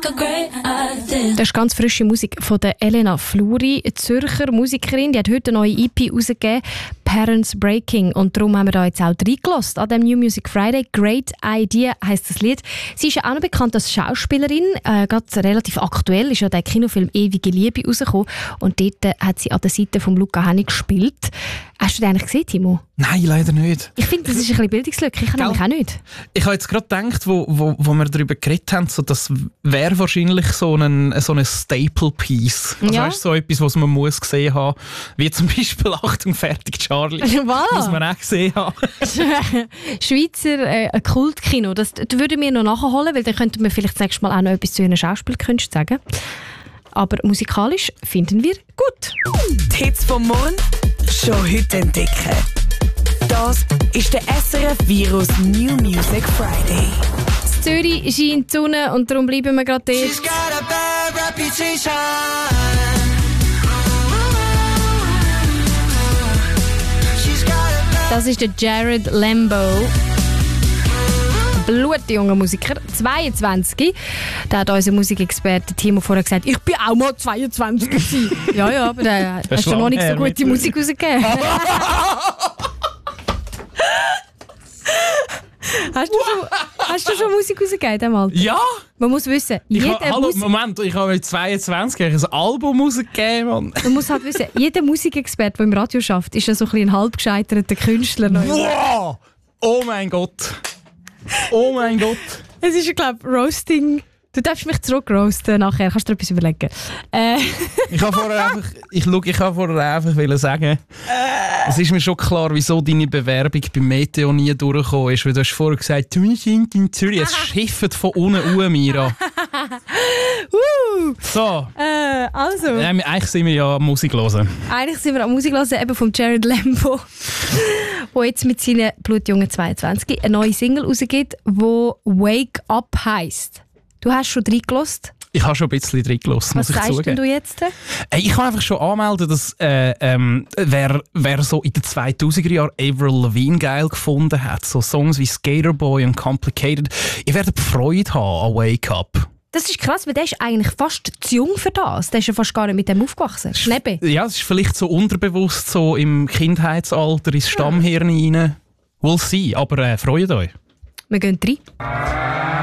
Das ist ganz frische Musik von der Elena Fluri, eine Zürcher Musikerin. Die hat heute eine neue EP rausgegeben, Parents Breaking. Und darum haben wir da jetzt auch reingelassen an dem New Music Friday. Great Idea heisst das Lied. Sie ist ja auch noch bekannt als Schauspielerin. Gerade relativ aktuell ist ja der Kinofilm «Ewige Liebe» rausgekommen. Und dort hat sie an der Seite von Luca Hennig gespielt. Hast du den eigentlich gesehen, Timo? Nein, leider nicht. Ich finde, das ist ein bisschen Bildungslücke. Ich kann nämlich auch nicht. Ich habe jetzt gerade gedacht, wo wir darüber geredet haben, so, das wäre wahrscheinlich so ein Staple-Piece. Also Ja. weißt, so etwas, was man muss gesehen haben. Wie zum Beispiel «Achtung, fertig, Charlie». Voilà. Muss man auch gesehen haben. Schweizer Kultkino. Das würden wir noch nachholen, weil dann könnten wir vielleicht das nächste Mal auch noch etwas zu ihren Schauspielkünsten sagen. Aber musikalisch finden wir gut. Die Hits vom Morgen schon heute entdecken. Das ist der SRF Virus New Music Friday. In Zürich scheint die Sonne und darum bleiben wir gerade dort. Das ist der Jared Lambo. Blutjunger Musiker, 22. Da hat unser Musikexperte Timo vorher gesagt, ich bin auch mal 22 gewesen. Ja, aber da hast du noch nicht so gute Musik rausgegeben. Hast du schon Musik rausgegeben in diesem Alter? Ja! Man muss wissen, Moment, ich habe mit 22 ein Album rausgegeben, Mann. man muss halt wissen, jeder Musikexperte, der im Radio schafft, ist ja so ein bisschen ein halb gescheiterter Künstler. Wow! Oh mein Gott! Oh mein Gott! Es ist, glaube ich, Roasting. Du darfst mich zurückroasten nachher. Kannst du dir etwas überlegen? Ich habe vorher einfach sagen, es ist mir schon klar, wieso deine Bewerbung beim Meteo nie durchgekommen ist. Weil du hast vorher gesagt, wir sind in Zürich. Es schifft von unten an, Mira. So. Also. Eigentlich sind wir ja am Musik hören. Eigentlich sind wir am Musik hören, eben von Jared Lambo, der jetzt mit seinen blutjungen 22 eine neue Single rausgibt, die «Wake Up» heisst. Du hast schon reingelassen. Ich habe schon ein bisschen reingelassen, muss ich zugeben. Was sagst du jetzt? Ich kann einfach schon anmelden, dass wer so in den 2000er Jahren Avril Lavigne geil gefunden hat, so Songs wie Skaterboy und Complicated, ich werde Freude haben an «Wake Up». Das ist krass, weil der ist eigentlich fast zu jung für das. Der ist ja fast gar nicht mit dem aufgewachsen. Schnäppe. Ja, es ist vielleicht so unterbewusst so im Kindheitsalter ins Stammhirn rein. Will sein, aber freut euch. Wir gehen rein.